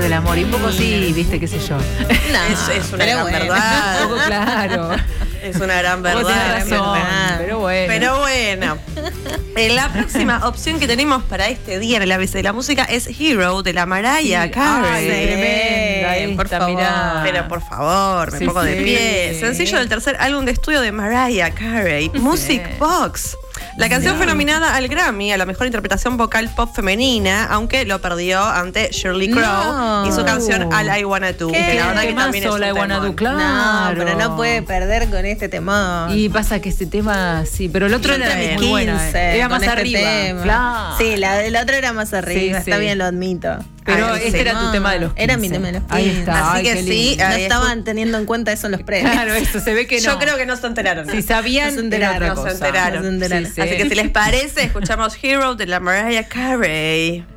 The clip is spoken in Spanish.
el amor. Y un poco sí, viste, qué sé yo. No, es una gran verdad. Un poco claro. Es una gran verdad. Tenés razón, pero bueno. La próxima opción que tenemos para este día en el ABC de la música es Hero de la Mariah Carey. Tremenda por favor. Mirá. Pero por favor, me pongo de pie. Sencillo del tercer álbum de estudio de Mariah Carey, Music Box. La canción fue nominada al Grammy a la mejor interpretación vocal pop femenina, aunque lo perdió ante Shirley Crow y su canción All I Wanna Do. Que la verdad que también es un temón. Claro. No, pero no puede perder con este temón. Y pasa que ese tema, sí, pero el otro era muy buena. Era más arriba. Claro. Sí, el otro era más arriba, está bien, lo admito. Pero este era tu tema de los 15. Era mi tema de los 15. Ahí está. Así que sí. No estaban teniendo en cuenta eso los premios. Claro, eso se ve que no. Yo creo que no se enteraron. Si sabían, no se enteraron. Sí, Así que si les parece, escuchamos Hero de la Mariah Carey.